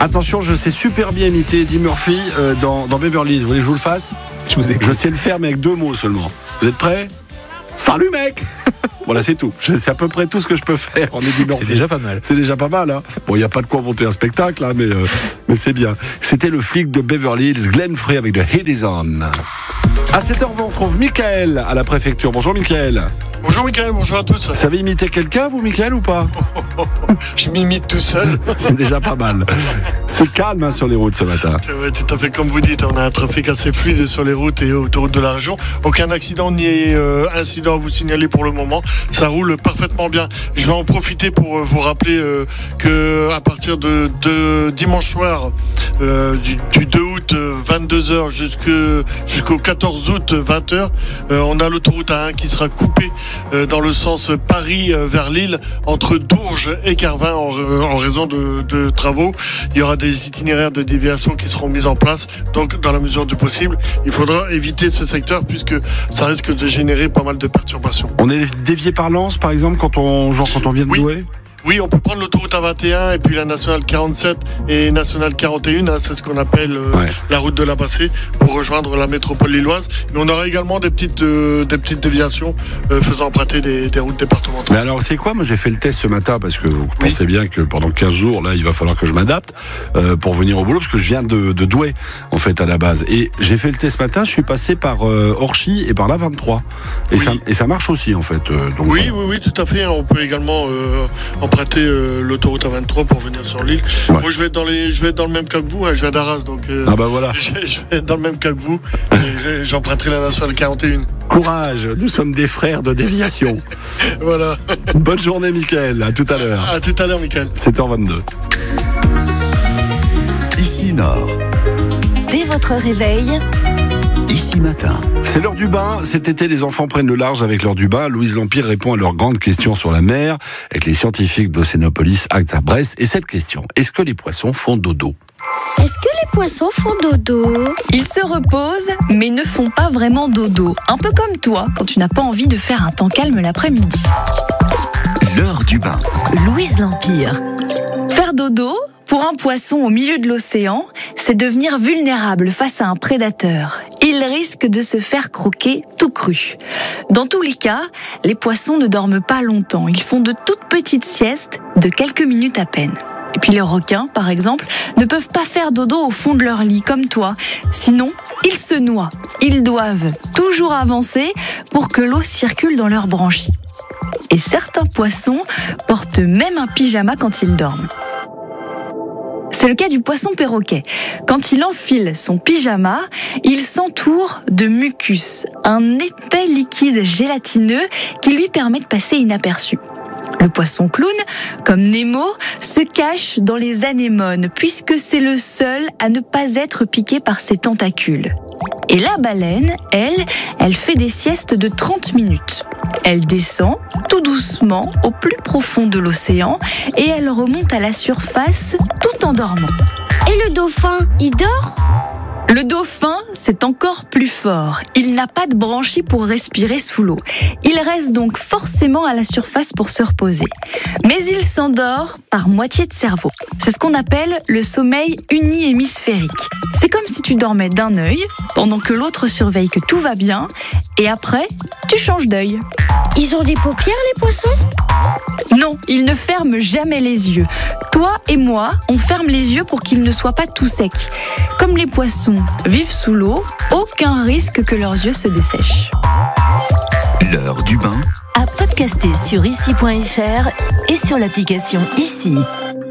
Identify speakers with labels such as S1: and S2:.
S1: Attention, je sais super bien imiter Eddie Murphy dans Beverly Hills. Vous voulez que je vous le fasse ? Je sais le faire, mais avec 2 mots seulement. Vous êtes prêts ? Salut mec. Voilà, c'est tout. C'est à peu près tout ce que je peux faire en Eddie Murphy.
S2: C'est déjà pas mal.
S1: C'est déjà pas mal, hein. Bon, il n'y a pas de quoi monter un spectacle, hein, mais c'est bien. C'était le flic de Beverly Hills, Glenn Frey, avec The Heat Is On. À 7h20, on retrouve Mickaël à la préfecture. Bonjour Mickaël.
S3: Bonjour Mickaël, bonjour à tous.
S1: Vous savez imiter quelqu'un, vous Mickaël, ou pas ?
S3: Je m'imite tout seul.
S1: C'est déjà pas mal. C'est calme, hein, sur les routes ce matin.
S3: Ouais, tout à fait, comme vous dites, on a un trafic assez fluide sur les routes et autoroutes de la région. Aucun accident ni incident à vous signaler pour le moment. Ça roule parfaitement bien. Je vais en profiter pour vous rappeler que à partir de dimanche soir, du 2 août 22h jusqu'au 14 août 20h, on a l'autoroute A1 qui sera coupée dans le sens Paris vers Lille entre Dourges et Carvin en raison de travaux. Il y aura des itinéraires de déviation qui seront mis en place. Donc, dans la mesure du possible, il faudra éviter ce secteur puisque ça risque de générer pas mal de perturbations.
S1: On est dévié par Lens, par exemple, quand on vient de Douai ?
S3: Oui, on peut prendre l'autoroute A21 et puis la nationale 47 et nationale 41, hein, c'est ce qu'on appelle la route de la Bassée pour rejoindre la métropole lilloise. Mais on aura également des petites déviations faisant emprunter des routes départementales.
S1: Mais alors c'est quoi ? Moi j'ai fait le test ce matin parce que vous pensez bien que pendant 15 jours là il va falloir que je m'adapte pour venir au boulot parce que je viens de Douai en fait à la base. Et j'ai fait le test ce matin, je suis passé par Orchy et par la 23. Et ça marche aussi en fait. Donc,
S3: oui, tout à fait. On peut également emprunter l'autoroute A23 pour venir sur l'île. Ouais. Moi je vais être dans le même cas que vous, hein, je viens d'Arras donc
S1: voilà.
S3: je vais être dans le même cas que vous et j'emprunterai la nationale 41.
S1: Courage, nous sommes des frères de déviation.
S3: Voilà.
S1: Bonne journée Mickaël, à tout à l'heure.
S3: À tout à l'heure Mickaël.
S1: 7h22.
S4: Ici Nord.
S5: Dès votre réveil,
S4: Ici Matin.
S1: C'est l'heure du bain. Cet été, les enfants prennent le large avec l'heure du bain. Louise Lampire répond à leurs grandes questions sur la mer avec les scientifiques d'Océanopolis à Brest. Et cette question, est-ce que les poissons font dodo ?
S6: Est-ce que les poissons font dodo ?
S7: Ils se reposent, mais ne font pas vraiment dodo. Un peu comme toi, quand tu n'as pas envie de faire un temps calme l'après-midi.
S4: L'heure du bain.
S5: Louise Lampire.
S7: Faire dodo, pour un poisson au milieu de l'océan, c'est devenir vulnérable face à un prédateur. Il risque de se faire croquer tout cru. Dans tous les cas, les poissons ne dorment pas longtemps. Ils font de toutes petites siestes de quelques minutes à peine. Et puis les requins, par exemple, ne peuvent pas faire dodo au fond de leur lit, comme toi. Sinon, ils se noient. Ils doivent toujours avancer pour que l'eau circule dans leurs branchies. Et certains poissons portent même un pyjama quand ils dorment. C'est le cas du poisson perroquet. Quand il enfile son pyjama, il s'entoure de mucus, un épais liquide gélatineux qui lui permet de passer inaperçu. Le poisson clown, comme Nemo, se cache dans les anémones puisque c'est le seul à ne pas être piqué par ses tentacules. Et la baleine, elle fait des siestes de 30 minutes. Elle descend tout doucement au plus profond de l'océan et elle remonte à la surface tout en dormant.
S6: Et le dauphin, il dort ?
S7: Le dauphin, c'est encore plus fort. Il n'a pas de branchies pour respirer sous l'eau. Il reste donc forcément à la surface pour se reposer. Mais il s'endort par moitié de cerveau. C'est ce qu'on appelle le sommeil uni-hémisphérique. C'est comme si tu dormais d'un œil, pendant que l'autre surveille que tout va bien, et après, tu changes d'œil.
S6: Ils ont des paupières, les poissons ?
S7: Non, ils ne ferment jamais les yeux. Toi et moi, on ferme les yeux pour qu'ils ne soient pas tout secs. Comme les poissons vivent sous l'eau, aucun risque que leurs yeux se dessèchent.
S4: L'heure du bain.
S5: À podcaster sur ici.fr et sur l'application Ici.